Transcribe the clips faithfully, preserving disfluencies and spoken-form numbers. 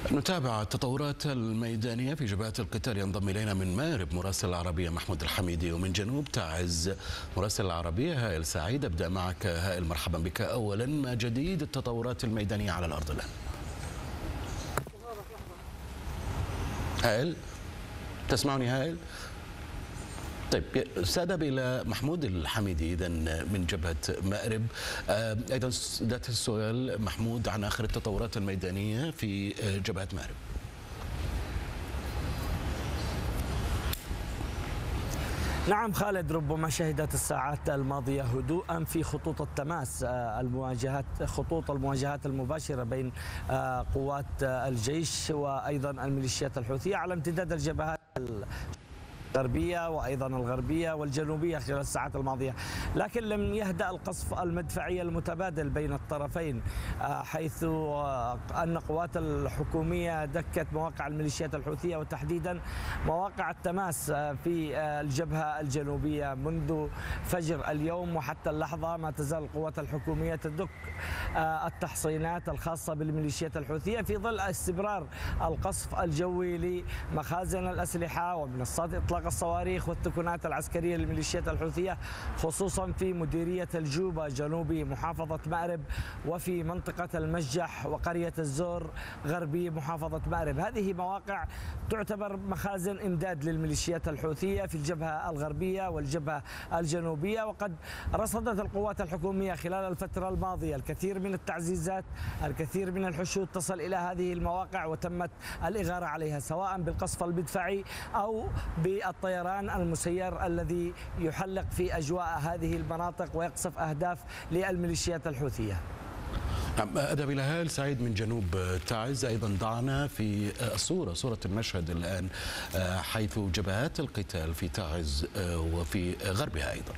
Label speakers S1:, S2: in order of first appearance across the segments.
S1: نتابع التطورات الميدانية في جبهات القتال. ينضم إلينا من مأرب مراسل العربية محمود الحميدي، ومن جنوب تعز مراسل العربية هائل سعيد. أبدأ معك هائل، مرحبا بك. أولا، ما جديد التطورات الميدانية على الأرض الآن؟ هائل، تسمعني هائل؟ طيب، سأذهب إلى محمود الحميدي إذا من جبهة مأرب. أيضا ذات السؤال محمود عن آخر التطورات الميدانية في جبهة مأرب.
S2: نعم خالد، ربما شهدت الساعات الماضية هدوءا في خطوط التماس، المواجهات خطوط المواجهات المباشرة بين قوات الجيش وأيضا الميليشيات الحوثية على امتداد الجبهات الغربية وأيضا الغربية والجنوبية خلال الساعات الماضية، لكن لم يهدأ القصف المدفعي المتبادل بين الطرفين، حيث أن قوات الحكومية دكت مواقع الميليشيات الحوثية وتحديدا مواقع التماس في الجبهة الجنوبية منذ فجر اليوم وحتى اللحظة. ما تزال القوات الحكومية تدك التحصينات الخاصة بالميليشيات الحوثية في ظل استمرار القصف الجوي لمخازن الأسلحة ومنصات إطلاق الصواريخ والتكونات العسكرية للميليشيات الحوثية، خصوصا في مديرية الجوبة جنوبي محافظة مأرب وفي منطقة المجح وقرية الزور غربي محافظة مأرب. هذه مواقع تعتبر مخازن إمداد للميليشيات الحوثية في الجبهة الغربية والجبهة الجنوبية، وقد رصدت القوات الحكومية خلال الفترة الماضية الكثير من التعزيزات، الكثير من الحشود تصل إلى هذه المواقع وتمت الإغارة عليها سواء بالقصف المدفعي أو بالطيران المسير الذي يحلق في أجواء هذه المناطق ويقصف أهداف للميليشيات الحوثية.
S1: أذهب إلى هائل سعيد من جنوب تعز. أيضا ضعنا في الصورة صورة المشهد الآن، حيث جبهات القتال في تعز وفي غربها أيضا.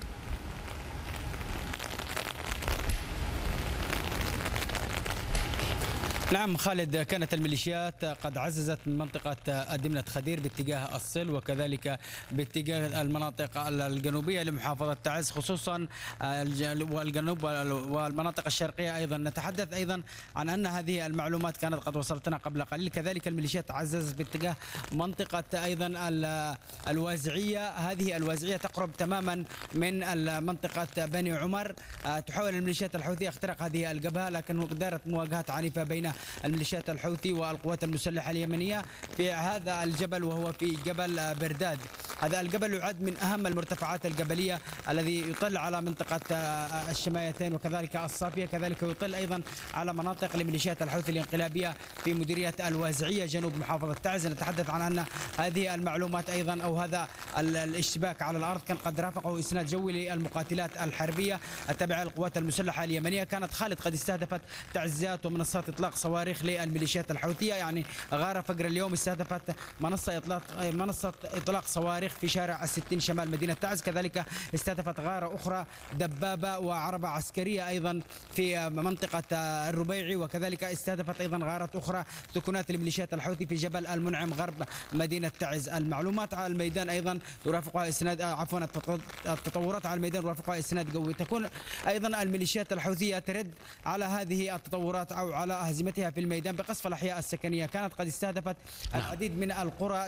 S3: نعم خالد، كانت الميليشيات قد عززت من منطقة دمنة خدير باتجاه الصل وكذلك باتجاه المناطق الجنوبية لمحافظة تعز، خصوصا والجنوب والمناطق الشرقية أيضا. نتحدث أيضا عن أن هذه المعلومات كانت قد وصلتنا قبل قليل. كذلك الميليشيات عززت باتجاه منطقة أيضا الوازعية. هذه الوازعية تقرب تماما من منطقة بني عمر. تحاول الميليشيات الحوثية اختراق هذه الجبهة، لكن دارت مواجهات عنيفة بين الميليشيات الحوثي والقوات المسلحة اليمنية في هذا الجبل، وهو في جبل برداد. هذا الجبل يعد من أهم المرتفعات الجبلية الذي يطل على منطقة الشمايتين وكذلك الصافية، كذلك يطل أيضا على مناطق لميليشيات الحوثي الانقلابية في مديرية الوازعية جنوب محافظة تعز. نتحدث عن أن هذه المعلومات أيضا أو هذا الاشتباك على الأرض كان قد رافقه إسناد جوي للمقاتلات الحربية التابعة للقوات المسلحة اليمنية. كانت خالد قد استهدفت تعزيات ومنصات إطلاق صواريخ للميليشيات الحوثية، يعني غارة فجر اليوم استهدفت منصة إطلاق منصة إطلاق صواريخ في شارع الستين شمال مدينة تعز، كذلك استهدفت غارة أخرى دبابة وعربة عسكرية أيضا في منطقة الربيعي، وكذلك استهدفت أيضا غارة أخرى تكونات الميليشيات الحوثي في جبل المنعم غرب مدينة تعز. المعلومات على الميدان أيضا يرافقها إسناد عفوا التطورات على الميدان يرافقها إسناد قوي. تكون أيضا الميليشيات الحوثية ترد على هذه التطورات أو على هزيمتها في الميدان بقصف الأحياء السكنية. كانت قد استهدفت العديد من القرى